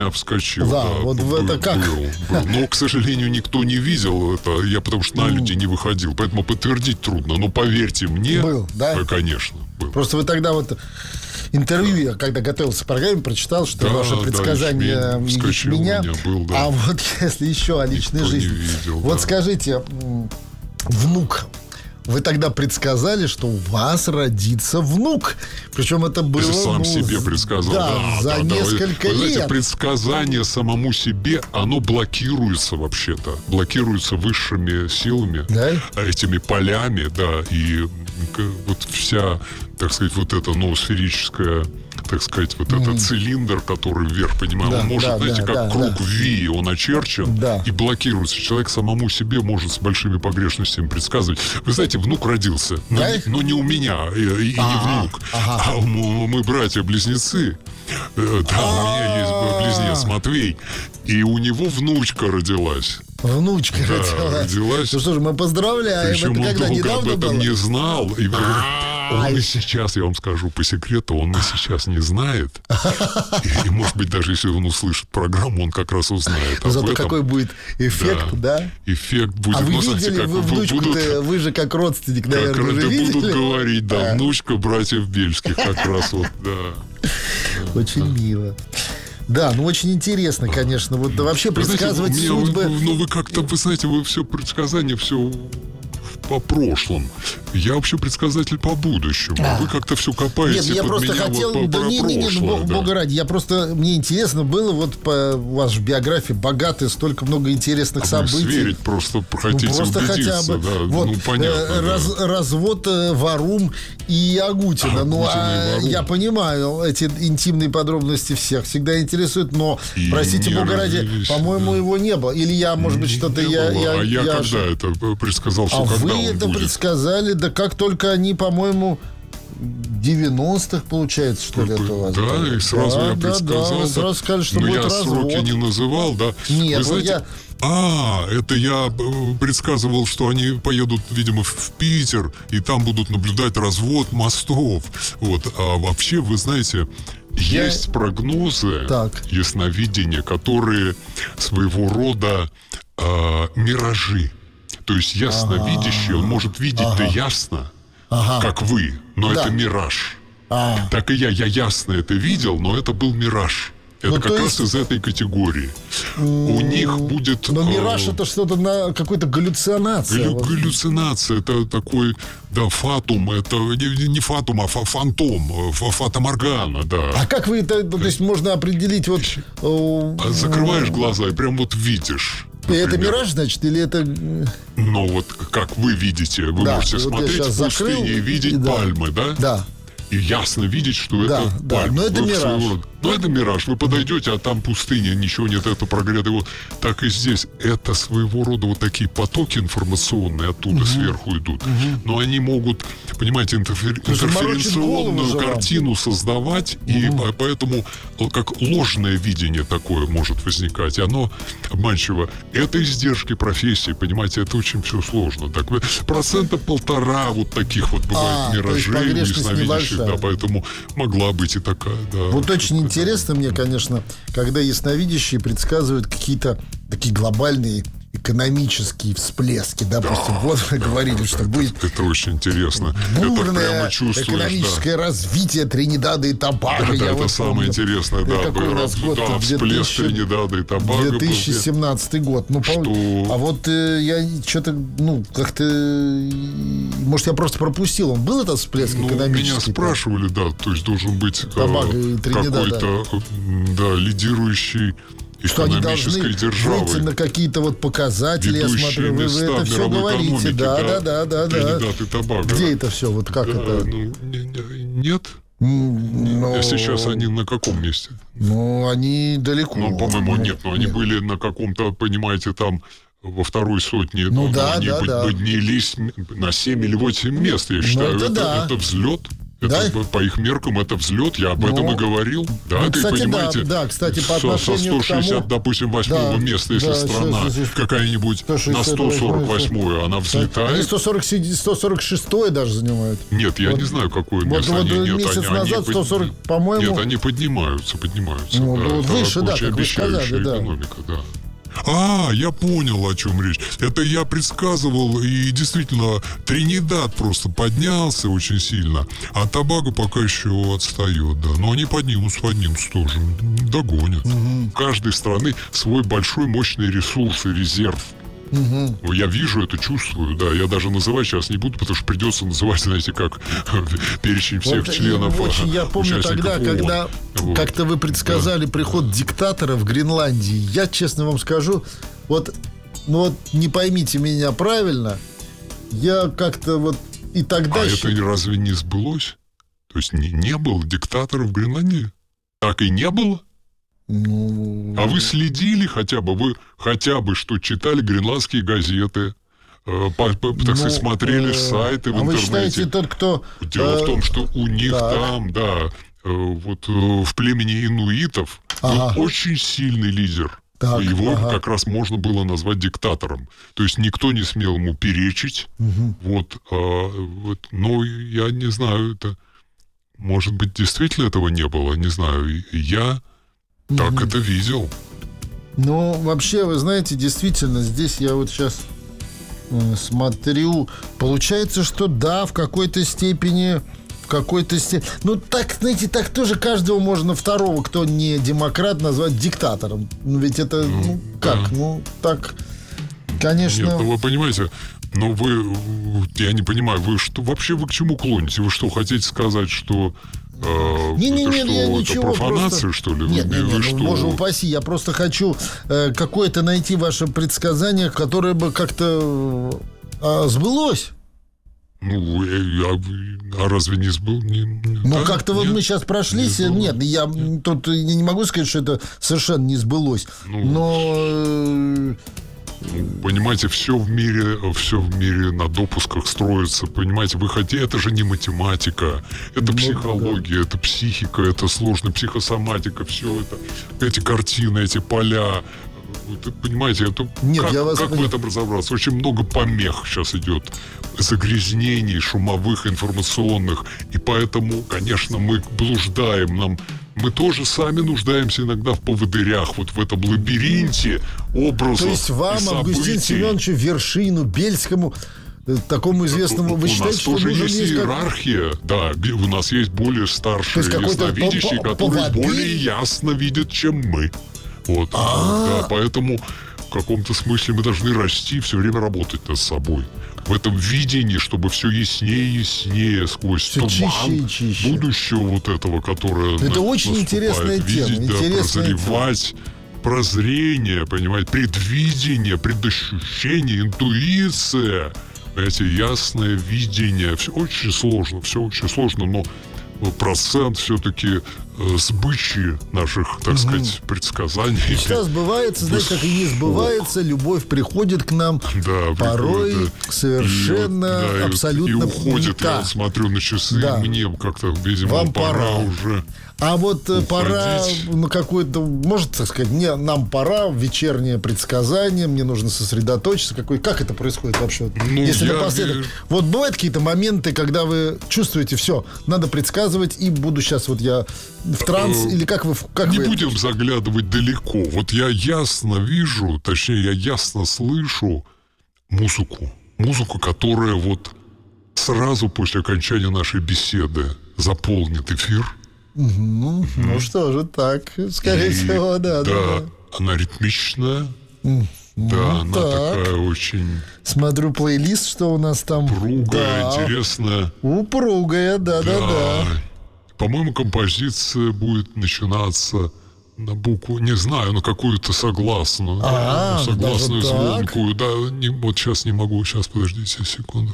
вскочил. Да, вот это как? Был. Но, к сожалению, никто не видел это. Я потому что на люди не выходил. Поэтому подтвердить трудно. Но поверьте мне... Был, да? Конечно, был. Просто вы тогда вот... Интервью, я когда готовился к программе, прочитал, что ваше предсказание меня. Был, да. А вот если еще о личной жизни. Видел, вот скажите, внук, вы тогда предсказали, что у вас родится внук. Причем это было... Ты сам себе предсказал. За несколько лет. Знаете, предсказание самому себе, оно блокируется вообще-то. Блокируется высшими силами, этими полями, да. И вот вся, так сказать, вот эта сферическая, так сказать, вот этот цилиндр, который вверх, понимаем, он может, знаете, как круг V, он очерчен и блокируется. Человек самому себе может с большими погрешностями предсказывать. Вы знаете, внук родился, но не у меня и не внук, а мы братья-близнецы. Да, у меня есть близнец Матвей, и у него внучка родилась. Внучка родилась. Ну что же, мы поздравляем. Причем это когда он недавно об этом было? не знал. Он и сейчас, я вам скажу по секрету, он и сейчас не знает. И, может быть, даже если он услышит программу, он как раз узнает. Зато какой будет эффект, да? Эффект будет. А вы видели, вы внучку-то, вы же как родственник, наверное, уже видели? Будут говорить, да, внучка братьев Бельских как раз вот, да. Очень мило. Да, очень интересно, конечно. Вот вообще предсказывать судьбы... Вы как-то, вы знаете, вы все предсказания, все по прошлому. Я вообще предсказатель по будущему. Вы как-то все копаете. Нет, я просто хотел... Бога ради. Я просто... Мне интересно было, вот у вас же биография богатая, столько много интересных событий. Сверить просто хотите убедиться. Хотя бы. Да, вот, понятно. Развод Варум и Агутина. Я понимаю, эти интимные подробности всех всегда интересуют, но, простите, Бога ради, по-моему, его не было. Или я, может быть, что-то... Я когда это предсказал, что когда вы это предсказали, да как только они, по-моему, 90-х, получается, что ли, это у вас. Да, и сразу я предсказал. Вы сразу сказали, что будет развод. Но я сроки не называл, да. Нет, вы знаете, это я предсказывал, что они поедут, видимо, в Питер, и там будут наблюдать развод мостов. Вот. А вообще, вы знаете, есть прогнозы ясновидения, которые своего рода миражи. То есть ясновидящий, он может видеть-то ясно, как вы, но это мираж. Так и я ясно это видел, но это был мираж. Это как раз из этой категории. У них будет... Но мираж это что-то на какой-то галлюцинация. Галлюцинация, это такой, фатум, это не фатум, а фантом, фатаморгана, да. А как вы это, то есть можно определить вот... Закрываешь глаза и прям вот видишь. Например. Это мираж, значит, или это... Ну, вот как вы видите, вы можете смотреть в пустыне и видеть пальмы, да? Да. И ясно видеть, что это пальма. Но это мираж. Но это мираж. Вы подойдете, а там пустыня, ничего нет, это прогретый. Вот так и здесь. Это своего рода вот такие потоки информационные оттуда сверху идут. Но они могут, понимаете, интерференционную картину создавать, и поэтому как ложное видение такое может возникать. И оно обманчиво. Это издержки профессии, понимаете, это очень все сложно. Так, 1% вот таких вот бывает миражей, ясновидящих, да, поэтому могла быть и такая, да. Вот очень интересно мне, конечно, когда ясновидящие предсказывают какие-то такие глобальные экономические всплески, допустим, вот вы говорили, что будет... Это очень интересно. Бурное экономическое развитие Тринидада и Тобаго. Да, это самое интересное, да. Какой у нас год? Всплеск Тринидада и Тобаго. 2017 год. А вот я что-то, как-то... Может, я просто пропустил. Он был этот всплеск экономический? Меня спрашивали, да. То есть должен быть какой-то, лидирующий что они должны выйти на какие-то вот показатели. Я смотрю, вы это все говорите. Да. Тринидад и Тобаго. Где это все? Вот как это? Нет. Сейчас они на каком месте? Они далеко. По-моему, нет. Но они были на каком-то, понимаете, там во второй сотне. Они поднялись на 7 или 8 мест, я считаю. Это взлет. Это, по их меркам это взлет, я об этом и говорил. Да, кстати, как понимаете, да, кстати, по отношению со 160, к тому... допустим, 8-го места, если страна какая-нибудь на 148-ю, она взлетает. Они 146-е даже занимают. Нет, я не знаю, какое место. Вот месяц назад 140, по-моему... Нет, они поднимаются. Ну, выше, да, как вы сказали, да. Экономика, да. Я понял, о чем речь. Это я предсказывал, и действительно, Тринидад просто поднялся очень сильно, а Тобаго пока еще отстает, да. Но они поднимутся тоже, догонят. У каждой страны свой большой мощный ресурс и резерв. Я вижу это, чувствую, да. Я даже называть сейчас не буду, потому что придется называть, знаете, как перечень всех членов. Я помню тогда, когда как-то вы предсказали приход диктатора в Гренландии. Я, честно вам скажу, вот не поймите меня правильно, я как-то вот и тогда... это разве не сбылось? То есть не было диктатора в Гренландии? Так и не было? А вы следили хотя бы? Вы хотя бы что читали гренландские газеты? Так сказать, смотрели сайты в интернете? Вы считаете, тот, кто... Дело в том, что у них там, вот в племени инуитов был очень сильный лидер. Его как раз можно было назвать диктатором. То есть никто не смел ему перечить. Но я не знаю, это... Может быть, действительно этого не было? Не знаю. Я... Так это видел. Ну, вообще, вы знаете, действительно, здесь я вот сейчас смотрю. Получается, что да, в какой-то степени... Ну, так, знаете, так тоже каждого можно второго, кто не демократ, назвать диктатором. Ну, ведь это, так, конечно... Нет, вы понимаете... Но я не понимаю, вы к чему клоните? Вы что, хотите сказать, что... это профанация, что ли? Нет, боже упаси, я просто хочу какое-то найти ваше предсказание, которое бы как-то сбылось. Разве не сбыл? Как-то вот мы сейчас прошлись. Нет, я тут не могу сказать, что это совершенно не сбылось. Но... Понимаете, все в мире на допусках строится. Понимаете, это же не математика, это психология, это психика, это сложная психосоматика, все это, эти картины, эти поля. Понимаете, как в этом разобраться? Очень много помех сейчас идет, загрязнений шумовых, информационных, и поэтому, конечно, мы блуждаем, мы тоже сами нуждаемся иногда в поводырях, вот в этом лабиринте образов. То есть вам, Августину Семеновичу Вершину, Бельскому, такому известному, вы считаете, что тоже есть иерархия, да, у нас есть более старшие ясновидящие, которые более ясно видят, чем мы. Да, поэтому в каком-то смысле мы должны расти, все время работать над собой. В этом видении, чтобы все яснее и яснее сквозь туман будущего вот этого, которое это очень интересная тема. Прозревать, прозрение, понимаете, предвидение, предощущение, интуиция, понимаете, ясное видение. Все очень сложно, но процент все-таки сбычи наших, так сказать, предсказаний. Сейчас сбывается, знаете, как и не сбывается, любовь приходит к нам порой совершенно, абсолютно и уходит, я смотрю на часы, мне как-то, видимо, вам пора уже. А вот пора на какое-то, может, так сказать, нам пора в вечернее предсказание, мне нужно сосредоточиться. Как это происходит вообще? Если напоследок. Вот бывают какие-то моменты, когда вы чувствуете, все, надо предсказывать, и буду сейчас я в транс, или как вы... Не будем заглядывать далеко. Вот я ясно вижу, точнее, я ясно слышу музыку. Музыку, которая вот сразу после окончания нашей беседы заполнит эфир. Ну что же, так, скорее всего, да. Она ритмичная. Да, она такая очень... Смотрю плейлист, что у нас там. Упругая, интересная. Упругая, да. По-моему, композиция будет начинаться на букву, не знаю, на какую-то согласную. Согласную звонкую. Да, вот сейчас не могу, подождите секунду.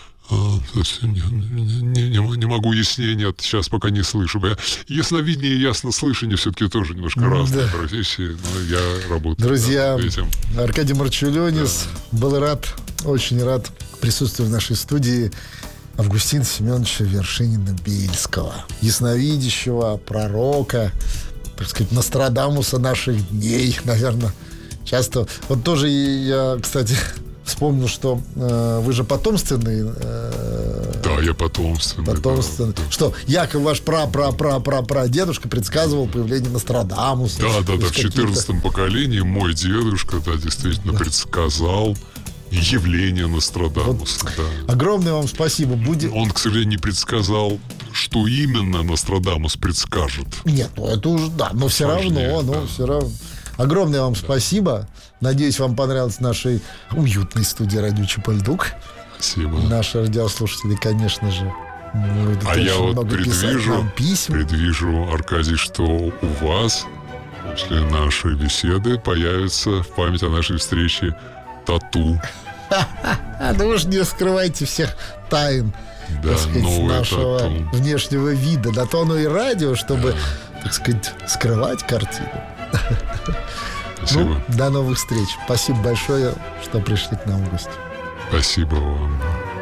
Не могу яснее, нет, сейчас пока не слышу. Ясновидение и яснослышание все-таки тоже немножко разные профессии, но я работаю. Друзья, Аркадий Марчулионис был очень рад присутствовать в нашей студии. Августина Семеновича Вершинина-Бельского, ясновидящего, пророка, так сказать, Нострадамуса наших дней, наверное. Часто. Вот тоже я, кстати, вспомнил, что вы же потомственный. Да, я потомственный. Да. Что якобы ваш прадедушка предсказывал появление Нострадамуса. Да. В 14-м поколении мой дедушка, действительно предсказал явление Нострадамуса. Вот. Да. Огромное вам спасибо. Он, к сожалению, не предсказал, что именно Нострадамус предскажет. Нет, это уже, да, но все равно, все равно. Огромное вам спасибо. Надеюсь, вам понравилась наша уютная студия «Радио Чапальдук». Спасибо. Наши радиослушатели, конечно же, будут я вот предвижу, Аркадий, что у вас после нашей беседы появится в память о нашей встрече тату. Да вы же не скрывайте всех тайн, так сказать, нашего тату. Внешнего вида. Да то оно и радио, чтобы, так сказать, скрывать картину. Спасибо. До новых встреч. Спасибо большое, что пришли к нам в гости. Спасибо вам.